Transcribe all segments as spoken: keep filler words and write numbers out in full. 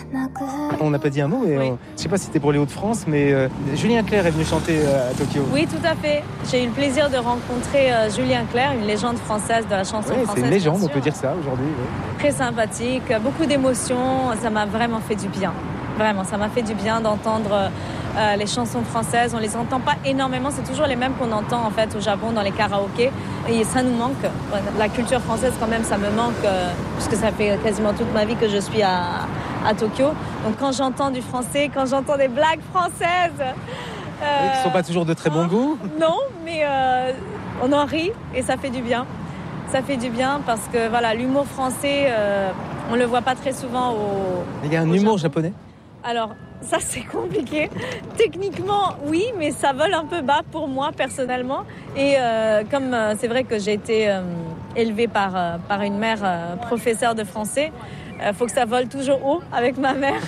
On n'a pas dit un mot, mais Oui. euh, je ne sais pas si c'était pour les Hauts-de-France, mais euh, Julien Clerc est venu chanter euh, à Tokyo. Oui, tout à fait. J'ai eu le plaisir de rencontrer euh, Julien Clerc, une légende française de la chanson Ouais, française. c'est une légende, bien on sûr. peut dire ça aujourd'hui. Ouais. Très sympathique, beaucoup d'émotions. Ça m'a vraiment fait du bien. Vraiment, ça m'a fait du bien d'entendre euh, les chansons françaises. On les entend pas énormément. C'est toujours les mêmes qu'on entend en fait au Japon dans les karaokés. Et ça nous manque. La culture française, quand même, ça me manque euh, puisque ça fait quasiment toute ma vie que je suis à, à Tokyo. Donc quand j'entends du français, quand j'entends des blagues françaises, euh, Et qui ne sont pas toujours de très bon hein, goût. Non, mais euh, on en rit et ça fait du bien. Ça fait du bien parce que voilà, l'humour français, euh, on le voit pas très souvent au. Il y a un au humour Japon. japonais. Alors, ça c'est compliqué. Techniquement, oui, mais ça vole un peu bas pour moi personnellement. Et euh, comme euh, c'est vrai que j'ai été euh, élevée par, euh, par une mère euh, professeure de français, il euh, faut que ça vole toujours haut avec ma mère.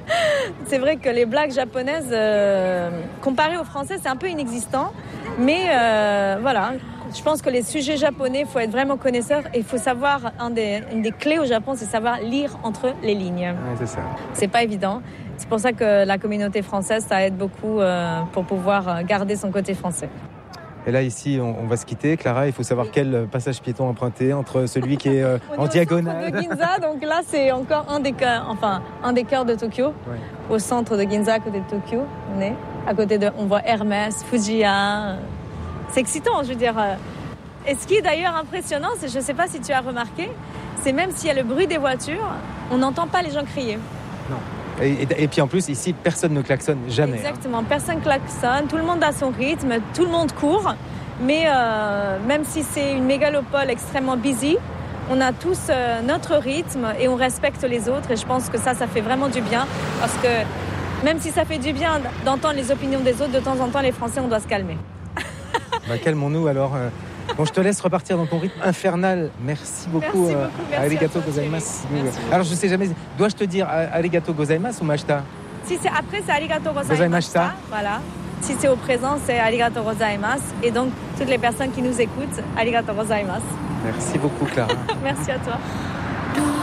C'est vrai que les blagues japonaises, euh, comparées aux français, c'est un peu inexistant. Mais euh, voilà, je pense que les sujets japonais, il faut être vraiment connaisseur. Et il faut savoir, un des, une des clés au Japon, c'est savoir lire entre les lignes. Ouais, c'est ça. C'est pas évident. C'est pour ça que la communauté française, ça aide beaucoup euh, pour pouvoir garder son côté français. Et là, ici, on, on va se quitter. Clara, il faut savoir quel passage piéton emprunter entre celui qui est euh, On en est diagonale. au centre de Ginza, donc là, c'est encore un des cœurs, enfin, un des cœurs de Tokyo. Ouais. Au centre de Ginza, à côté de Tokyo, on est. À côté de, on voit Hermès, Fujiya. C'est excitant, je veux dire. Et ce qui est d'ailleurs impressionnant, c'est, je ne sais pas si tu as remarqué, c'est même s'il y a le bruit des voitures, on n'entend pas les gens crier. Non. Et, et, et puis en plus, ici, personne ne klaxonne, jamais. Exactement, personne klaxonne, tout le monde a son rythme, tout le monde court. Mais euh, même si c'est une mégalopole extrêmement busy, on a tous euh, notre rythme et on respecte les autres. Et je pense que ça, ça fait vraiment du bien. Parce que même si ça fait du bien d'entendre les opinions des autres, de temps en temps, les Français, on doit se calmer. Bah, calmons-nous alors. euh. Bon, je te laisse repartir dans ton rythme infernal. Merci beaucoup. Merci beaucoup, euh, merci arigato à toi, gozaimasu. Thierry. Merci Alors, je sais jamais, dois-je te dire euh, arigato gozaimasu ou mashita? Si c'est après, c'est arigato Gozaimashita. gozaimashita. Voilà. Si c'est au présent, c'est arigato gozaimasu. Et donc, toutes les personnes qui nous écoutent, arigato gozaimasu. Merci beaucoup, Clara. Merci à toi.